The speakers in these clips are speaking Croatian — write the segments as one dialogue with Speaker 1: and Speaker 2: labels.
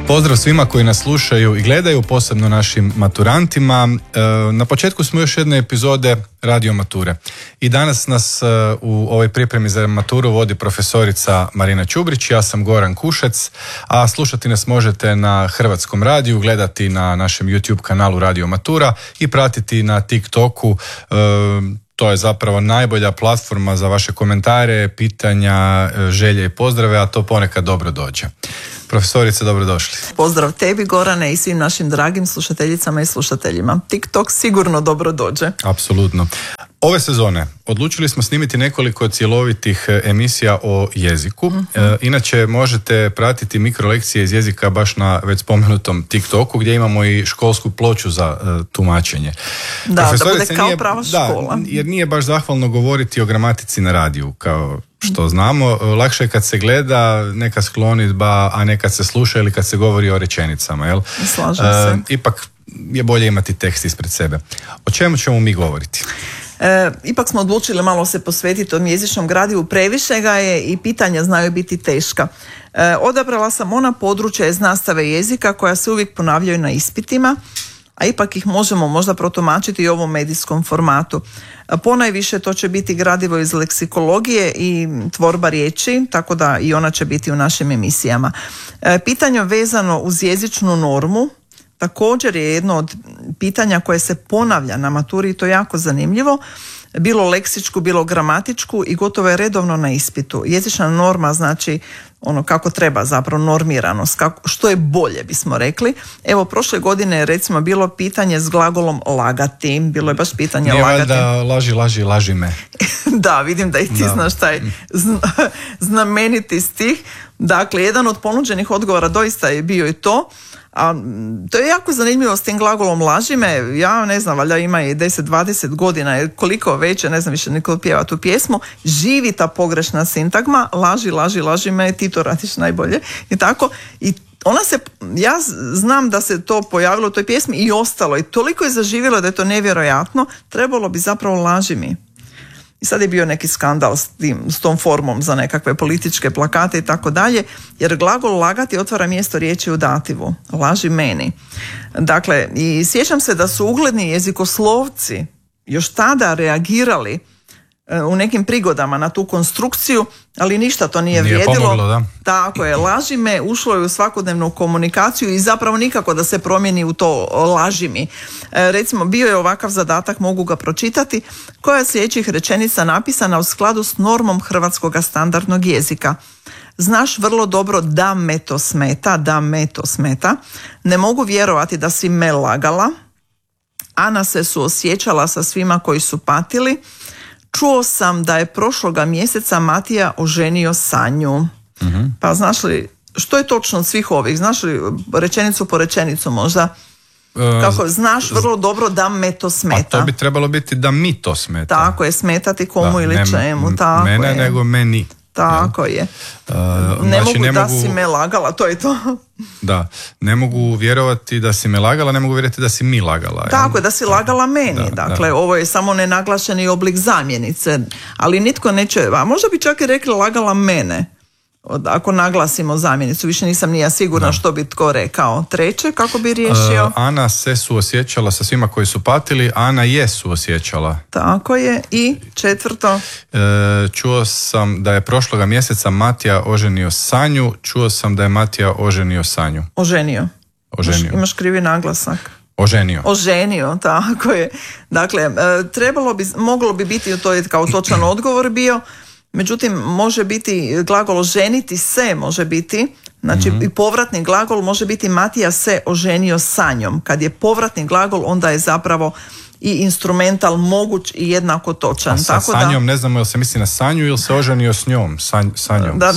Speaker 1: Pozdrav svima koji nas slušaju i gledaju, posebno našim maturantima. Na početku smo još jedne epizode Radio Mature. I danas nas u ovoj pripremi za maturu vodi profesorica Marina Čubrić, ja sam Goran Kušec, a slušati nas možete na Hrvatskom radiju, gledati na našem YouTube kanalu Radio Matura i pratiti na TikToku. To je zapravo najbolja platforma za vaše komentare, pitanja, želje i pozdrave, a to ponekad dobro dođe. Profesorice, dobrodošli.
Speaker 2: Pozdrav tebi, Gorane, i svim našim dragim slušateljicama i slušateljima. TikTok sigurno dobro dođe.
Speaker 1: Apsolutno. Ove sezone odlučili smo snimiti nekoliko cjelovitih emisija o jeziku. Inače možete pratiti mikrolekcije iz jezika baš na već spomenutom TikToku gdje imamo i školsku ploču za tumačenje.
Speaker 2: Da bude kao prava škola.
Speaker 1: Da, jer nije baš zahvalno govoriti o gramatici na radiju, kao što znamo. Lakše je kad se gleda neka sklonidba, a ne kad se sluša ili kad se govori o rečenicama. Jel?
Speaker 2: Slažem se.
Speaker 1: Ipak je bolje imati tekst ispred sebe. O čemu ćemo mi govoriti?
Speaker 2: Ipak smo odlučili malo se posvetiti tom jezičnom gradivu, previše ga je i pitanja znaju biti teška. Odabrala sam ona područja iz nastave jezika koja se uvijek ponavljaju na ispitima, a ipak ih možemo možda protumačiti i u ovom medijskom formatu. Ponajviše to će biti gradivo iz leksikologije i tvorba riječi, tako da i ona će biti u našim emisijama. Pitanje vezano uz jezičnu normu također je jedno od pitanja koje se ponavlja na maturi i to je jako zanimljivo, bilo leksičku, bilo gramatičku i gotovo je redovno na ispitu. Jezična norma znači ono kako treba, zapravo normiranost, što je bolje bismo rekli. Evo, prošle godine je recimo bilo pitanje s glagolom lagati, bilo je baš pitanje
Speaker 1: nije
Speaker 2: lagati.
Speaker 1: Nije valjda laži me.
Speaker 2: Da, vidim da i ti znaš taj znameniti stih. Dakle, jedan od ponuđenih odgovora doista je bio i to. A to je jako zanimljivo s tim glagolom laži me, ja ne znam, valjda ima i 10-20 godina, jer koliko veće, ne znam više niko pjeva tu pjesmu, živi ta pogrešna sintagma, laži me, ti to radiš najbolje i tako. I ona se, ja znam da se to pojavilo u toj pjesmi i ostalo i toliko je zaživjelo da je to nevjerojatno, trebalo bi zapravo laži mi. I sad je bio neki skandal s tom formom za nekakve političke plakate i tako dalje, jer glagol lagati otvara mjesto riječi u dativu. Laži meni. Dakle, i sjećam se da su ugledni jezikoslovci još tada reagirali u nekim prigodama na tu konstrukciju, ali ništa to nije vrijedilo.
Speaker 1: Pomoglo, da.
Speaker 2: Tako je, laži me ušlo je u svakodnevnu komunikaciju i zapravo nikako da se promijeni u to laži mi. Recimo, bio je ovakav zadatak, mogu ga pročitati, koja je sljedećih rečenica napisana u skladu s normom hrvatskog standardnog jezika. Znaš vrlo dobro da me to smeta, ne mogu vjerovati da si me lagala, Ana se suosjećala sa svima koji su patili, čuo sam da je prošloga mjeseca Matija oženio Sanju. Pa znaš li, što je točno od svih ovih? Znaš li rečenicu po rečenicu možda? Kako, znaš vrlo dobro da me to smeta.
Speaker 1: A to bi trebalo biti da mi to smeta.
Speaker 2: Tako je, smetati komu
Speaker 1: da,
Speaker 2: ili čemu. Tako
Speaker 1: mene
Speaker 2: je.
Speaker 1: Nego meni.
Speaker 2: Tako je. Ne mogu si me lagala, to je to.
Speaker 1: Da, ne mogu vjerovati da si me lagala, ne mogu vjerovati da si mi lagala.
Speaker 2: Tako je, da si lagala meni. Dakle, ovo je samo nenaglašeni oblik zamjenice, ali nitko neće, a možda bi čak i rekli lagala mene. Ako naglasimo zamjenicu, više nisam nija sigurna što bi tko rekao. Treće, kako bi riješio?
Speaker 1: Ana se suosjećala sa svima koji su patili, Ana je suosjećala.
Speaker 2: Tako je. I četvrto?
Speaker 1: Čuo sam da je prošloga mjeseca Matija oženio Sanju, čuo sam da je Matija oženio Sanju.
Speaker 2: Oženio. Imaš krivi naglasak.
Speaker 1: Oženio,
Speaker 2: tako je. Dakle, moglo bi biti, to je kao točan odgovor bio. Međutim, može biti glagol oženiti se, može biti, znači i povratni glagol može biti Matija se oženio Sanjom. Kad je povratni glagol, onda je zapravo i instrumental moguć i jednako točan.
Speaker 1: A sa Sanjom ne znamo jel se misli na Sanju ili se oženio s njom, Sanjom.
Speaker 2: Da.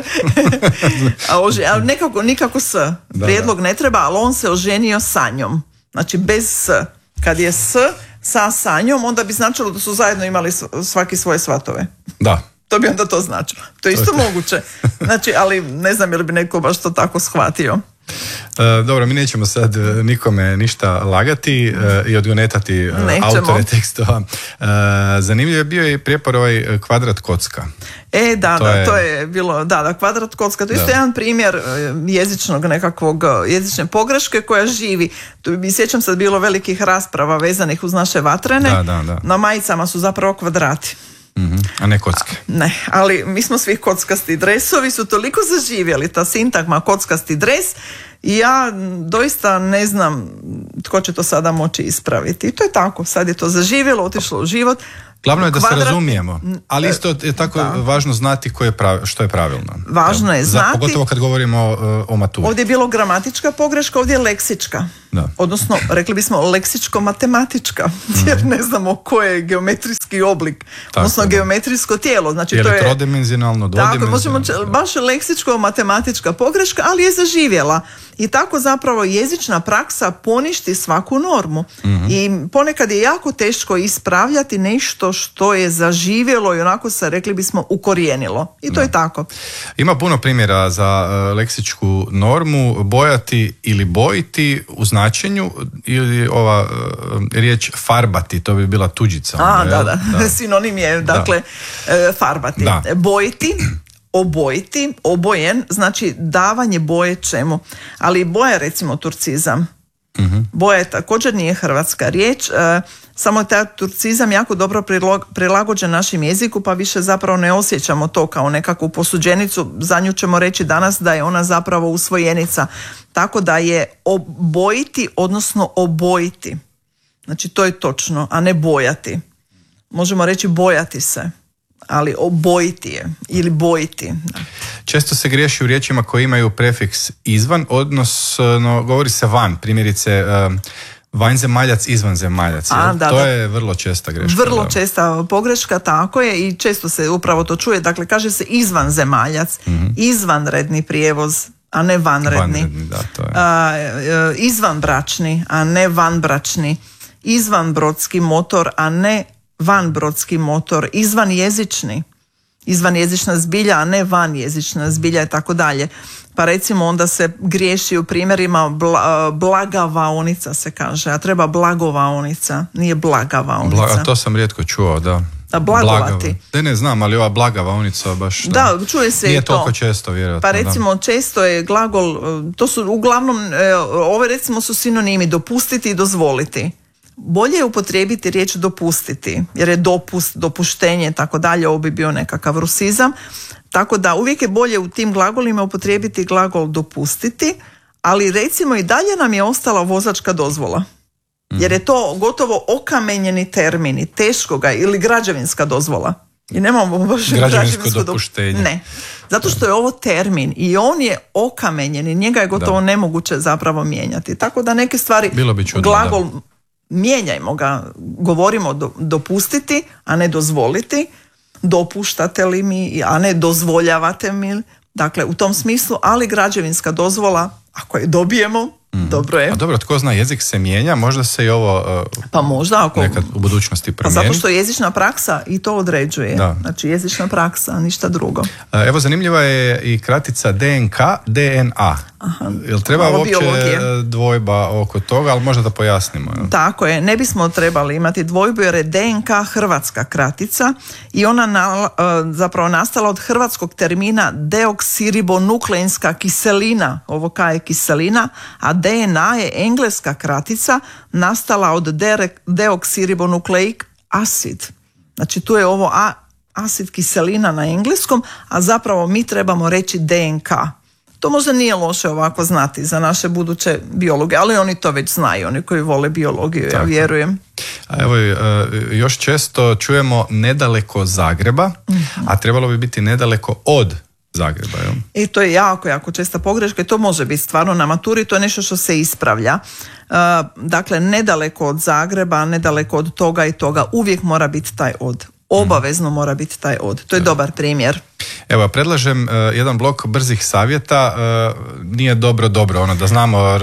Speaker 2: Ali nikako s. Prijedlog ne treba, ali on se oženio Sanjom. Znači bez s. Kad je s sa Sanjom, onda bi značilo da su zajedno imali svaki svoje svatove.
Speaker 1: Da.
Speaker 2: To bi onda to značilo. To je isto moguće. Znači, ali ne znam je li bi neko baš to tako shvatio.
Speaker 1: Dobro, mi nećemo sad nikome ništa lagati i odgonetati autore tekstova. Zanimljiv je bio i prijepor ovaj kvadrat kocka.
Speaker 2: To je bilo, kvadrat kocka, to je isto jedan primjer jezične pogreške koja živi. Sjećam se da bilo velikih rasprava vezanih uz naše vatrene. Na majicama su zapravo kvadrati.
Speaker 1: A ne kocke.
Speaker 2: Ne, ali mi smo svi kockasti dresovi, su toliko zaživjeli, ta sintagma kockasti dres, i ja doista ne znam tko će to sada moći ispraviti. I to je tako, sad je to zaživjelo, otišlo u život.
Speaker 1: Glavno je da se razumijemo, ali isto je tako važno znati što je pravilno.
Speaker 2: Važno je znati.
Speaker 1: Pogotovo kad govorimo o maturi.
Speaker 2: Ovdje je bilo gramatička pogreška, ovdje je leksička. Odnosno, rekli bismo leksičko-matematička, jer ne znamo koji je geometrijski oblik, odnosno geometrijsko tijelo. Znači,
Speaker 1: je
Speaker 2: li
Speaker 1: trodimenzionalno, dvodimenzionalno?
Speaker 2: Tako, baš leksičko-matematička pogreška, ali je zaživjela. I tako zapravo jezična praksa poništi svaku normu. I ponekad je jako teško ispravljati nešto što je zaživjelo i onako se, rekli bismo, ukorijenilo. I to je tako.
Speaker 1: Ima puno primjera za leksičku normu, bojati ili bojiti u značenju, ili ova riječ farbati, to bi bila tuđica.
Speaker 2: Sinonim je, farbati. Bojiti, obojiti, obojen, znači davanje boje čemu. Ali boja, recimo, turcizam. Boja također nije hrvatska riječ, samo je taj turcizam jako dobro prilagođen našem jeziku, pa više zapravo ne osjećamo to kao nekakvu posuđenicu. Za nju ćemo reći danas da je ona zapravo usvojenica. Tako da je obojiti, odnosno obojiti. Znači to je točno, a ne bojati. Možemo reći bojati se, ali obojiti je ili bojiti.
Speaker 1: Često se griješi u riječima koji imaju prefiks izvan, odnosno govori se van, primjerice vanzemaljac, izvanzemaljac. To je vrlo česta greška.
Speaker 2: Vrlo česta pogreška, tako je, i često se upravo to čuje. Dakle, kaže se izvanzemaljac, izvanredni prijevoz, a ne vanredni.
Speaker 1: To je.
Speaker 2: Izvanbračni, a ne vanbračni. Izvanbrodski motor, a ne vanbrodski motor. Izvanjezični. Izvanjezična zbilja, a ne vanjezična zbilja i tako dalje. Pa recimo onda se griješi u primjerima blagavaonica se kaže, a treba blagovaonica, nije blagavaonica.
Speaker 1: To sam rijetko čuo, da.
Speaker 2: Blagovati.
Speaker 1: Ne znam, ali ova blagavaonica baš
Speaker 2: čuje se
Speaker 1: nije
Speaker 2: i to.
Speaker 1: Toliko često, vjerojatno.
Speaker 2: Pa recimo često je glagol, to su uglavnom, ove recimo su sinonimi dopustiti i dozvoliti. Bolje je upotrijebiti riječ dopustiti, jer je dopust, dopuštenje, tako dalje, ovo bi bio nekakav rusizam. Tako da uvijek je bolje u tim glagolima upotrijebiti glagol dopustiti, ali recimo i dalje nam je ostala vozačka dozvola. Jer je to gotovo okamenjeni termin i teško ga, ili građevinska dozvola. I nemamo baš
Speaker 1: građevinsko dopuštenje.
Speaker 2: Ne, zato što je ovo termin i on je okamenjen i njega je gotovo nemoguće zapravo mijenjati. Tako da neke stvari,
Speaker 1: bilo bi čudno,
Speaker 2: glagol mijenjajmo ga, govorimo dopustiti, a ne dozvoliti, dopuštate li mi, a ne dozvoljavate mi, dakle u tom smislu, ali građevinska dozvola, ako je dobijemo, dobro je.
Speaker 1: A dobro, tko zna, jezik se mijenja, možda se i ovo
Speaker 2: pa možda, ako
Speaker 1: nekad u budućnosti promijeni.
Speaker 2: Pa zato što jezična praksa i to određuje. Znači jezična praksa, ništa drugo.
Speaker 1: Evo, zanimljiva je i kratica DNK, DNA. Jel treba uopće dvojba oko toga, ali možda da pojasnimo.
Speaker 2: Tako je, ne bismo trebali imati dvojbu jer je DNK hrvatska kratica i ona zapravo nastala od hrvatskog termina deoksiribonukleinska kiselina, ovo K je kiselina, a DNA je engleska kratica nastala od deoksiribonukleik acid. Znači tu je ovo acid kiselina na engleskom, a zapravo mi trebamo reći DNK. To možda nije loše ovako znati za naše buduće biologe, ali oni to već znaju, oni koji vole biologiju, ja vjerujem.
Speaker 1: A evo, još često čujemo nedaleko Zagreba, a trebalo bi biti nedaleko od Zagreba. Jel?
Speaker 2: I to je jako, jako česta pogreška i to može biti stvarno na maturi, to je nešto što se ispravlja. Dakle, nedaleko od Zagreba, nedaleko od toga i toga, uvijek mora biti taj od. Obavezno mora biti taj od. To je dobar primjer.
Speaker 1: Evo, predlažem jedan blok brzih savjeta. Nije dobro, ono da znamo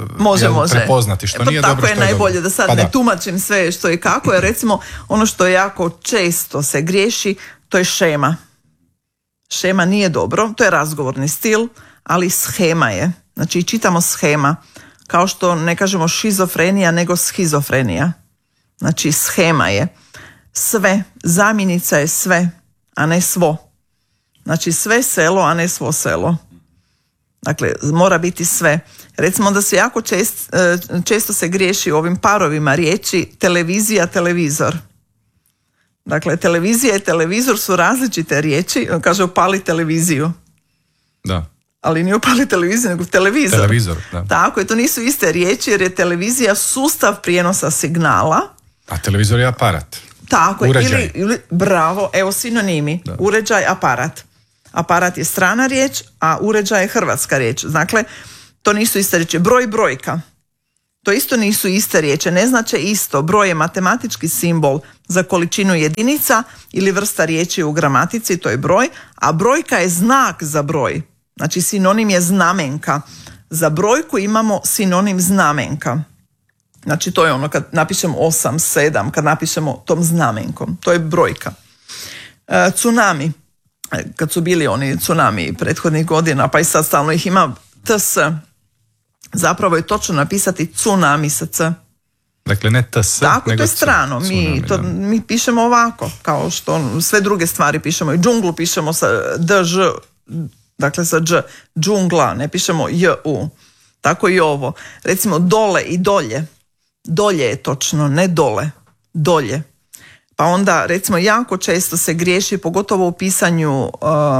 Speaker 1: prepoznati što nije dobro, što je
Speaker 2: dobro. Tako je najbolje da sad
Speaker 1: ne
Speaker 2: tumačim sve što je kako. Jer recimo ono što je jako često se griješi, to je šema. Šema nije dobro, to je razgovorni stil, ali shema je. Znači čitamo shema, kao što ne kažemo šizofrenija nego schizofrenija. Znači shema je sve, zamjenica je sve, a ne svo. Znači sve selo, a ne svo selo. Dakle, mora biti sve. Recimo da se jako često se griješi ovim parovima riječi televizija, televizor. Dakle, televizija i televizor su različite riječi. On kaže upali televiziju.
Speaker 1: Da.
Speaker 2: Ali nije upali televiziju, nego televizor.
Speaker 1: Televizor, da.
Speaker 2: Tako je, to nisu iste riječi jer je televizija sustav prijenosa signala.
Speaker 1: A televizor je aparat.
Speaker 2: Tako
Speaker 1: Uređaj.
Speaker 2: ili bravo, evo sinonimi. Da. Uređaj, aparat. Aparat je strana riječ, a uređaj je hrvatska riječ. Dakle, to nisu iste riječi. Broj, brojka. To isto nisu iste riječi. Ne znače isto. Broj je matematički simbol za količinu jedinica ili vrsta riječi u gramatici, to je broj, a brojka je znak za broj. Znači sinonim je znamenka. Za brojku imamo sinonim znamenka. Znači to je ono kad napišemo 8, 7, kad napišemo tom znamenkom. To je brojka. Tsunami. Kad su bili oni tsunami prethodnih godina, pa i sad stalno ih ima TS. Zapravo je točno napisati tsunami sa C.
Speaker 1: Dakle, ne TS,
Speaker 2: tako,
Speaker 1: nego
Speaker 2: to je strano. Mi pišemo ovako, kao što sve druge stvari pišemo. I džunglu pišemo sa DŽ, dakle sa dž. Džungla, ne pišemo JU. Tako i ovo. Recimo dole i dolje. Dolje je točno, ne dole. Dolje. Pa onda, recimo, jako često se griješi, pogotovo u pisanju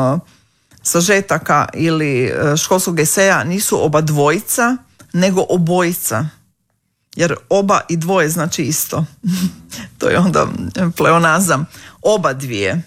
Speaker 2: sažetaka ili školskog eseja, nisu oba dvojica, nego obojica. Jer oba i dvoje znači isto. To je onda pleonazam. Oba dvije.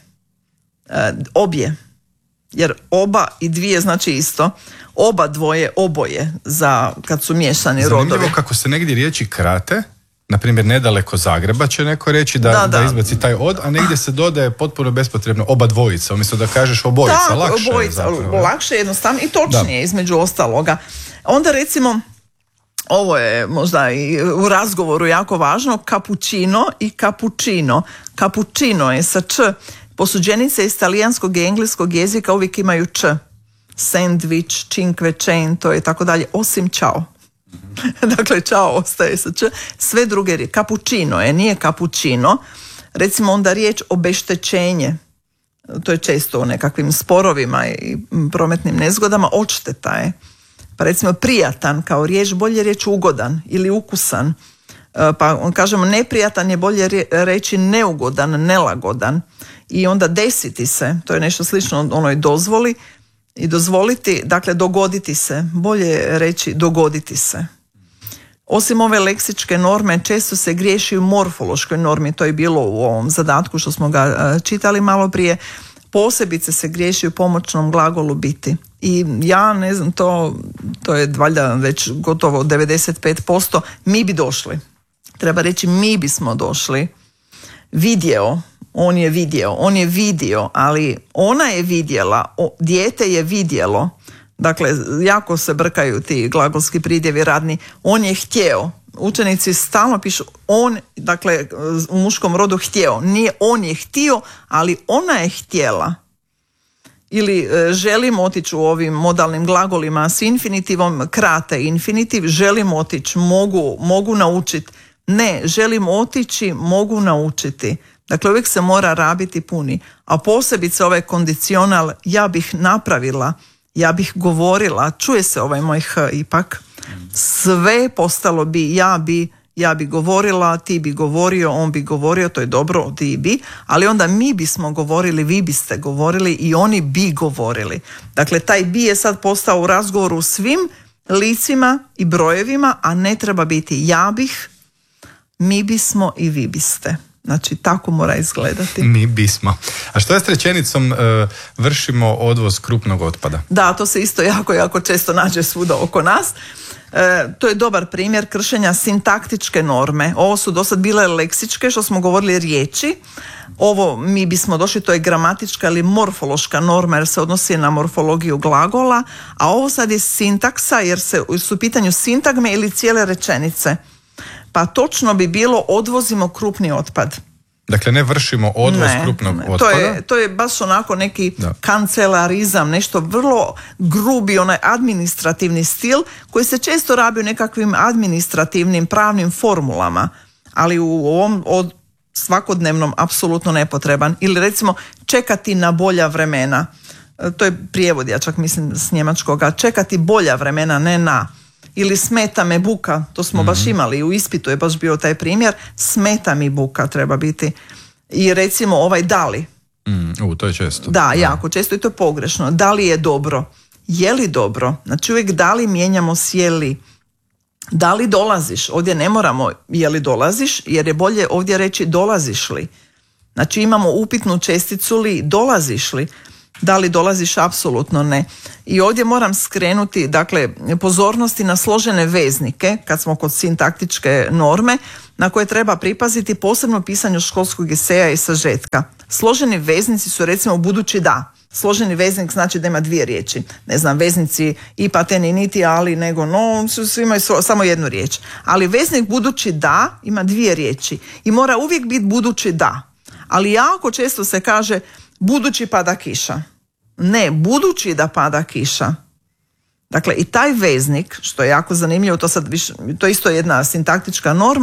Speaker 2: Obje. Jer oba i dvije znači isto. Oba dvoje, oboje, za kad su miješani rodovi.
Speaker 1: Zanimljivo kako se negdje riječi krate. Na primjer, nedaleko Zagreba će neko reći da izbaci taj od, a negdje se dodaje potpuno bespotrebno oba dvojica, umjesto da kažeš obojica,
Speaker 2: da,
Speaker 1: lakše
Speaker 2: obojica,
Speaker 1: je zapravo.
Speaker 2: Lakše, jednostavno i točnije između ostaloga. Onda recimo, ovo je možda i u razgovoru jako važno, cappuccino i cappuccino. Cappuccino je sa č. Posuđenice iz talijanskog i engleskog jezika uvijek imaju č. Sandwich, cinque cento i tako dalje, osim čao. Dakle, čao ostaje sa č. Sve druge riječi. Cappuccino je, nije cappuccino. Recimo onda riječ obeštećenje. To je često u nekakvim sporovima i prometnim nezgodama. Odšteta je. Pa recimo prijatan kao riječ, bolje riječ ugodan ili ukusan. Pa kažemo neprijatan je bolje reći neugodan, nelagodan. I onda desiti se, to je nešto slično onoj dozvoli. I dozvoliti, dakle dogoditi se, bolje reći dogoditi se. Osim ove leksičke norme, često se griješi u morfološkoj normi, to je bilo u ovom zadatku što smo ga čitali malo prije, posebice se griješi u pomoćnom glagolu biti. I ja ne znam, to je valjda već gotovo 95%, mi bi došli. Treba reći mi bismo došli. Vidio. On je vidio, ali ona je vidjela, dijete je vidjelo. Dakle, jako se brkaju ti glagolski pridjevi radni. On je htjeo. Učenici stalno pišu on, dakle, u muškom rodu htjeo. Nije on je htio, ali ona je htjela. Ili želim otići u ovim modalnim glagolima s infinitivom, krate infinitiv, želim otići, mogu naučiti. Ne, želim otići, mogu naučiti. Dakle, uvijek se mora rabiti puni. A posebice ovaj kondicional, ja bih napravila, ja bih govorila, čuje se ovaj moj h ipak, sve postalo bi, ja bi govorila, ti bi govorio, on bi govorio, to je dobro, ti bi, ali onda mi bismo govorili, vi biste govorili i oni bi govorili. Dakle, taj bi je sad postao u razgovoru u svim licima i brojevima, a ne treba biti ja bih, mi bismo i vi biste. Znači, tako mora izgledati.
Speaker 1: Mi bismo. A što je s rečenicom vršimo odvoz krupnog otpada?
Speaker 2: Da, to se isto jako često nađe svuda oko nas. To je dobar primjer kršenja sintaktičke norme. Ovo su do sad bile leksičke, što smo govorili riječi. Ovo mi bismo došli, to je gramatička ili morfološka norma jer se odnosi na morfologiju glagola, a ovo sad je sintaksa jer su u pitanju sintagme ili cijele rečenice. Pa točno bi bilo odvozimo krupni otpad.
Speaker 1: Dakle, ne vršimo odvoz krupnog otpada.
Speaker 2: To je baš onako neki kancelarizam, nešto vrlo grubi, onaj administrativni stil koji se često rabi u nekakvim administrativnim pravnim formulama, ali u ovom svakodnevnom apsolutno nepotreban. Ili recimo čekati na bolja vremena. To je prijevod, ja čak mislim s njemačkoga. Čekati bolja vremena, ne na. Ili smeta me buka, to smo baš imali, u ispitu je baš bio taj primjer, smeta mi buka treba biti. I recimo da li.
Speaker 1: To je često.
Speaker 2: Da, jako često i to je pogrešno. Da li je dobro? Je li dobro? Znači uvijek da li mijenjamo s je li. Da li dolaziš? Ovdje ne moramo je li dolaziš, jer je bolje ovdje reći dolaziš li. Znači imamo upitnu česticu li, dolaziš li. Da li dolaziš? Apsolutno ne. I ovdje moram skrenuti pozornosti na složene veznike, kad smo kod sintaktičke norme, na koje treba pripaziti posebno u pisanju školskog eseja i sažetka. Složeni veznici su recimo budući da. Složeni veznik znači da ima dvije riječi. Ne znam, veznici i pa te ni niti, ali nego no, svi imaju samo jednu riječ. Ali veznik budući da ima dvije riječi i mora uvijek biti budući da. Ali jako često se kaže budući pada kiša. Ne, budući da pada kiša. Dakle, i taj veznik, što je jako zanimljivo, to je isto jedna sintaktička norma,